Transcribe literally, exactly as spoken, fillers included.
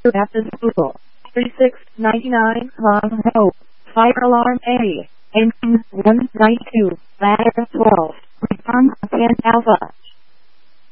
at the school. thirty-six ninety-nine Long Road. Fire alarm A. Engine one ninety-two. Ladder twelve. Response ten Alpha.